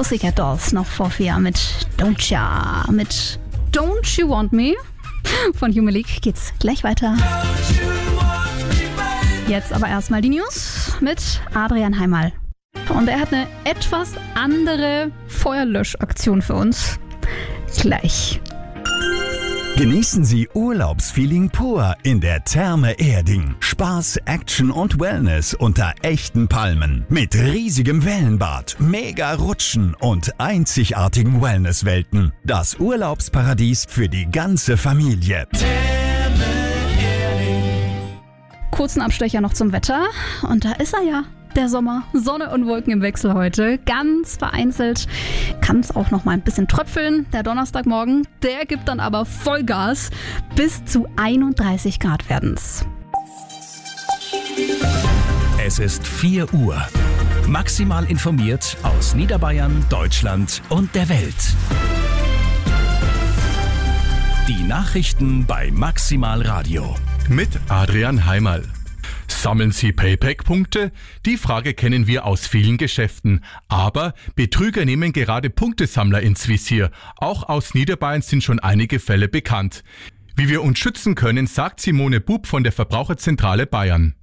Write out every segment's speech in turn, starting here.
Pussycat Dolls noch vor 4 mit Don't You Want Me. Von Human League geht's gleich weiter. Jetzt aber erstmal die News mit Adrian Heimal. Und er hat eine etwas andere Feuerlöschaktion für uns. Gleich. Genießen Sie Urlaubsfeeling pur in der Therme Erding. Spaß, Action und Wellness unter echten Palmen. Mit riesigem Wellenbad, mega Rutschen und einzigartigen Wellnesswelten. Das Urlaubsparadies für die ganze Familie. Therme Erding. Kurzen Abstecher noch zum Wetter. Und da ist er ja. Der Sommer, Sonne und Wolken im Wechsel heute. Ganz vereinzelt kann es auch noch mal ein bisschen tröpfeln. Der Donnerstagmorgen, der gibt dann aber Vollgas. Bis zu 31 Grad werden's. Es ist 4 Uhr. Maximal informiert aus Niederbayern, Deutschland und der Welt. Die Nachrichten bei Maximal Radio. Mit Adrian Heimal. Sammeln Sie Payback-Punkte? Die Frage kennen wir aus vielen Geschäften. Aber Betrüger nehmen gerade Punktesammler ins Visier. Auch aus Niederbayern sind schon einige Fälle bekannt. Wie wir uns schützen können, sagt Simone Bub von der Verbraucherzentrale Bayern.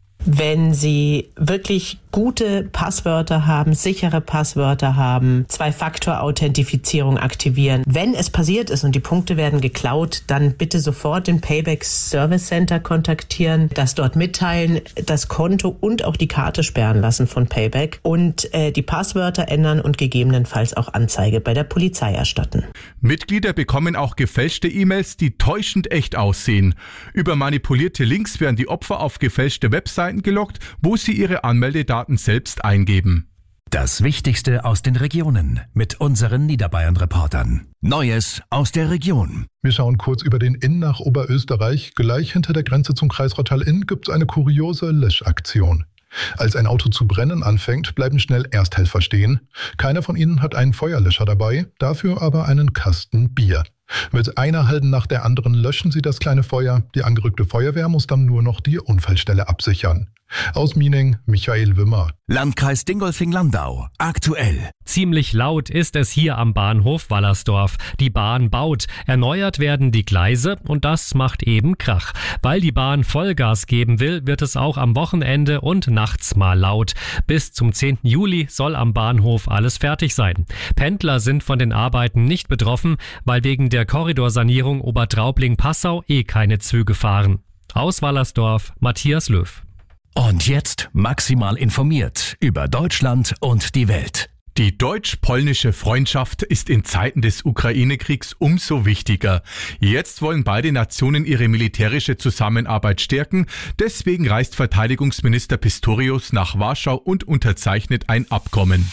Wenn Sie wirklich gute Passwörter haben, sichere Passwörter haben, 2-Faktor-Authentifizierung aktivieren. Wenn es passiert ist und die Punkte werden geklaut, dann bitte sofort den Payback Service Center kontaktieren, das dort mitteilen, das Konto und auch die Karte sperren lassen von Payback und die Passwörter ändern und gegebenenfalls auch Anzeige bei der Polizei erstatten. Mitglieder bekommen auch gefälschte E-Mails, die täuschend echt aussehen. Über manipulierte Links werden die Opfer auf gefälschte Webseiten gelockt, wo sie ihre Anmeldedaten selbst eingeben. Das Wichtigste aus den Regionen mit unseren Niederbayern-Reportern. Neues aus der Region. Wir schauen kurz über den Inn nach Oberösterreich. Gleich hinter der Grenze zum Kreis Rottal-Inn gibt es eine kuriose Löschaktion. Als ein Auto zu brennen anfängt, bleiben schnell Ersthelfer stehen. Keiner von ihnen hat einen Feuerlöscher dabei, dafür aber einen Kasten Bier. Mit einer halben nach der anderen löschen sie das kleine Feuer. Die angerückte Feuerwehr muss dann nur noch die Unfallstelle absichern. Aus Miening, Michael Wimmer. Landkreis Dingolfing-Landau. Aktuell. Ziemlich laut ist es hier am Bahnhof Wallersdorf. Die Bahn baut. Erneuert werden die Gleise und das macht eben Krach. Weil die Bahn Vollgas geben will, wird es auch am Wochenende und nachts mal laut. Bis zum 10. Juli soll am Bahnhof alles fertig sein. Pendler sind von den Arbeiten nicht betroffen, weil wegen der Korridorsanierung Obertraubling-Passau keine Züge fahren. Aus Wallersdorf, Matthias Löw. Und jetzt maximal informiert über Deutschland und die Welt. Die deutsch-polnische Freundschaft ist in Zeiten des Ukraine-Kriegs umso wichtiger. Jetzt wollen beide Nationen ihre militärische Zusammenarbeit stärken. Deswegen reist Verteidigungsminister Pistorius nach Warschau und unterzeichnet ein Abkommen.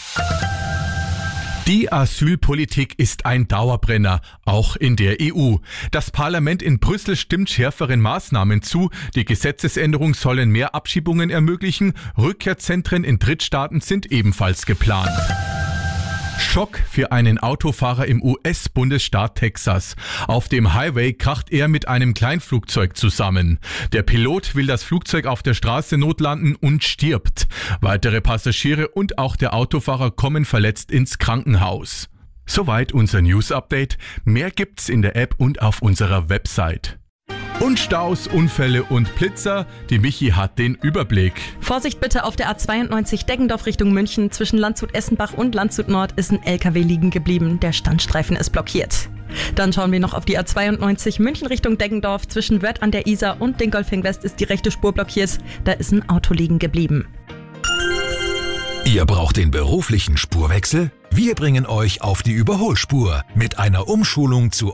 Die Asylpolitik ist ein Dauerbrenner, auch in der EU. Das Parlament in Brüssel stimmt schärferen Maßnahmen zu. Die Gesetzesänderungen sollen mehr Abschiebungen ermöglichen. Rückkehrzentren in Drittstaaten sind ebenfalls geplant. Schock für einen Autofahrer im US-Bundesstaat Texas. Auf dem Highway kracht er mit einem Kleinflugzeug zusammen. Der Pilot will das Flugzeug auf der Straße notlanden und stirbt. Weitere Passagiere und auch der Autofahrer kommen verletzt ins Krankenhaus. Soweit unser News-Update. Mehr gibt's in der App und auf unserer Website. Und Staus, Unfälle und Blitzer. Die Michi hat den Überblick. Vorsicht bitte auf der A92 Deggendorf Richtung München. Zwischen Landshut-Essenbach und Landshut Nord ist ein LKW liegen geblieben. Der Standstreifen ist blockiert. Dann schauen wir noch auf die A92 München Richtung Deggendorf. Zwischen Wörth an der Isar und Dingolfing West ist die rechte Spur blockiert. Da ist ein Auto liegen geblieben. Ihr braucht den beruflichen Spurwechsel? Wir bringen euch auf die Überholspur mit einer Umschulung zu